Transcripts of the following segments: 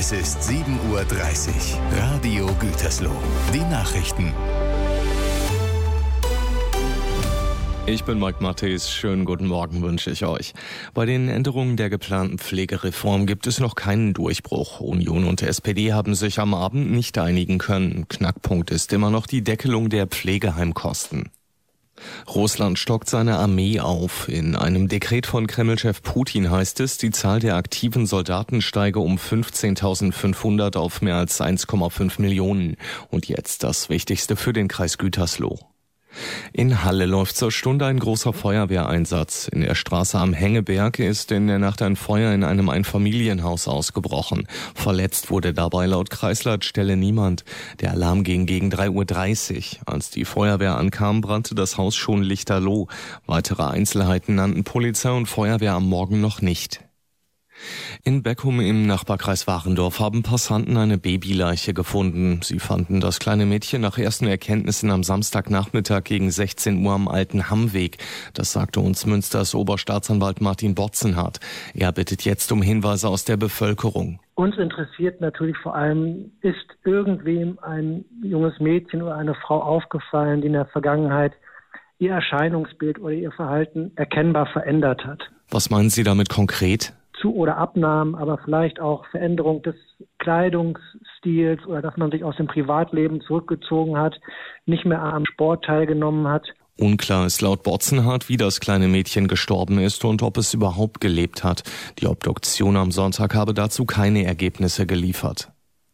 Es ist 7:30 Uhr. Radio Gütersloh. Die Nachrichten. Ich bin Mike Matthäus. Schönen guten Morgen wünsche ich euch. Bei den Änderungen der geplanten Pflegereform gibt es noch keinen Durchbruch. Union und SPD haben sich am Abend nicht einigen können. Knackpunkt ist immer noch die Deckelung der Pflegeheimkosten. Russland stockt seine Armee auf. In einem Dekret von Kreml-Chef Putin heißt es, die Zahl der aktiven Soldaten steige um 15.500 auf mehr als 1,5 Millionen. Und jetzt das Wichtigste für den Kreis Gütersloh. In Halle läuft zur Stunde ein großer Feuerwehreinsatz. In der Straße am Hängeberg ist in der Nacht ein Feuer in einem Einfamilienhaus ausgebrochen. Verletzt wurde dabei laut Kreisleitstelle niemand. Der Alarm ging gegen 3:30 Uhr. Als die Feuerwehr ankam, brannte das Haus schon lichterloh. Weitere Einzelheiten nannten Polizei und Feuerwehr am Morgen noch nicht. In Beckum im Nachbarkreis Warendorf haben Passanten eine Babyleiche gefunden. Sie fanden das kleine Mädchen nach ersten Erkenntnissen am Samstagnachmittag gegen 16 Uhr am Alten Hammweg. Das sagte uns Münsters Oberstaatsanwalt Martin Botzenhardt. Er bittet jetzt um Hinweise aus der Bevölkerung. Uns interessiert natürlich vor allem, ist irgendwem ein junges Mädchen oder eine Frau aufgefallen, die in der Vergangenheit ihr Erscheinungsbild oder ihr Verhalten erkennbar verändert hat. Was meinen Sie damit konkret? Zu- oder Abnahmen, aber vielleicht auch Veränderung des Kleidungsstils oder dass man sich aus dem Privatleben zurückgezogen hat, nicht mehr am Sport teilgenommen hat. Unklar ist laut Botzenhardt, wie das kleine Mädchen gestorben ist und ob es überhaupt gelebt hat. Die Obduktion am Sonntag habe dazu keine Ergebnisse geliefert.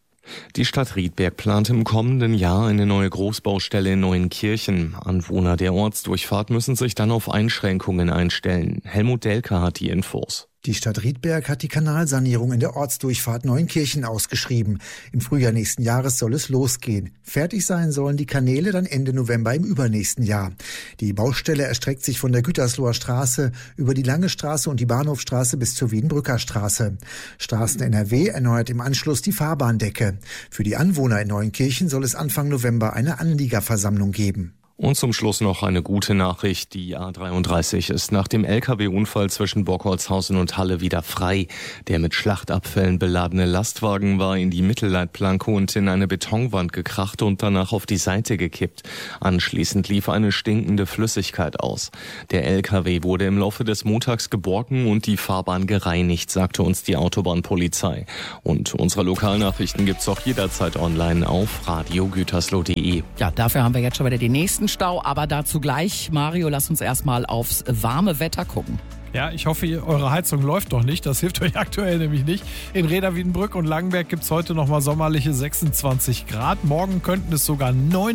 Die Stadt Riedberg plant im kommenden Jahr eine neue Großbaustelle in Neuenkirchen. Anwohner der Ortsdurchfahrt müssen sich dann auf Einschränkungen einstellen. Helmut Delker hat die Infos. Die Stadt Riedberg hat die Kanalsanierung in der Ortsdurchfahrt Neuenkirchen ausgeschrieben. Im Frühjahr nächsten Jahres soll es losgehen. Fertig sein sollen die Kanäle dann Ende November im übernächsten Jahr. Die Baustelle erstreckt sich von der Gütersloher Straße über die Lange Straße und die Bahnhofstraße bis zur Wiedenbrücker Straße. Straßen NRW erneuert im Anschluss die Fahrbahndecke. Für die Anwohner in Neuenkirchen soll es Anfang November eine Anliegerversammlung geben. Und zum Schluss noch eine gute Nachricht. Die A33 ist nach dem LKW-Unfall zwischen Bockholzhausen und Halle wieder frei. Der mit Schlachtabfällen beladene Lastwagen war in die Mittelleitplanke und in eine Betonwand gekracht und danach auf die Seite gekippt. Anschließend lief eine stinkende Flüssigkeit aus. Der LKW wurde im Laufe des Montags geborgen und die Fahrbahn gereinigt, sagte uns die Autobahnpolizei. Und unsere Lokalnachrichten gibt's auch jederzeit online auf radiogütersloh.de. Ja, dafür haben wir jetzt schon wieder den nächsten Stau, aber dazu gleich. Mario, lass uns erstmal aufs warme Wetter gucken. Ja, ich hoffe, eure Heizung läuft doch nicht. Das hilft euch aktuell nämlich nicht. In Rheda, Wiedenbrück und Langenberg gibt es heute nochmal sommerliche 26 Grad. Morgen könnten es sogar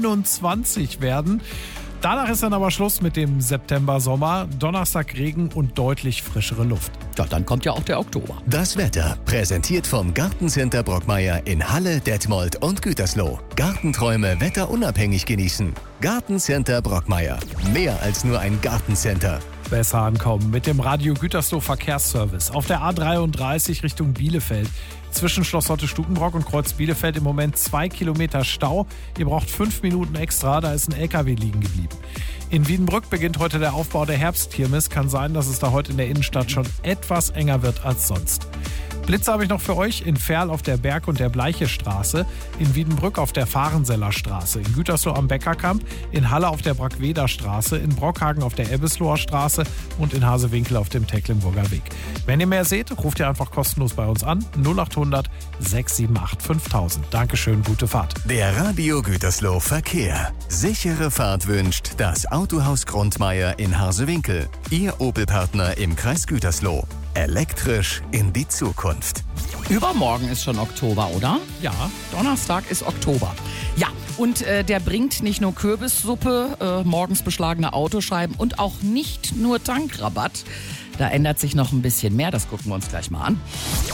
29 werden. Danach ist dann aber Schluss mit dem September-Sommer. Donnerstag Regen und deutlich frischere Luft. Ja, dann kommt ja auch der Oktober. Das Wetter präsentiert vom Gartencenter Brockmeier in Halle, Detmold und Gütersloh. Gartenträume wetterunabhängig genießen. Gartencenter Brockmeier. Mehr als nur ein Gartencenter. Besser ankommen mit dem Radio Gütersloh Verkehrsservice. Auf der A33 Richtung Bielefeld. Zwischen Schloss Lotte-Stukenbrock und Kreuz Bielefeld im Moment 2 Kilometer Stau. Ihr braucht 5 Minuten extra, da ist ein LKW liegen geblieben. In Wiedenbrück beginnt heute der Aufbau der Herbstkirmes. Kann sein, dass es da heute in der Innenstadt schon etwas enger wird als sonst. Blitze habe ich noch für euch in Verl auf der Berg- und der Bleichestraße, in Wiedenbrück auf der Fahrenseller Straße, in Gütersloh am Beckerkamp, in Halle auf der Brackweder Straße, in Brockhagen auf der Ebbesloher Straße und in Hasewinkel auf dem Tecklenburger Weg. Wenn ihr mehr seht, ruft ihr einfach kostenlos bei uns an 0800 678 5000. Dankeschön, gute Fahrt. Der Radio Gütersloh Verkehr. Sichere Fahrt wünscht das Autohaus Grundmeier in Hasewinkel. Ihr Opel-Partner im Kreis Gütersloh. Elektrisch in die Zukunft. Übermorgen ist schon Oktober, oder? Ja. Donnerstag ist Oktober. Ja, und der bringt nicht nur Kürbissuppe, morgens beschlagene Autoscheiben und auch nicht nur Tankrabatt. Da ändert sich noch ein bisschen mehr, das gucken wir uns gleich mal an.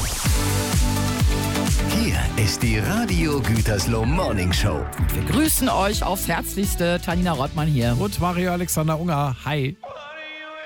Hier ist die Radio Gütersloh Morning Show. Wir grüßen euch aufs Herzlichste. Tanina Rottmann hier. Und Mario Alexander Unger. Hi.